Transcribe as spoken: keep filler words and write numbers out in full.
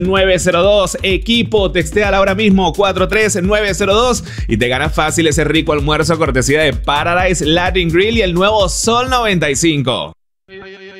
nueve cero dos. Equipo, textéala ahora mismo cuatro tres nueve cero dos y te ganas fácil ese rico almuerzo cortesía de Paradise Latin Grill y el nuevo Sol noventa y cinco.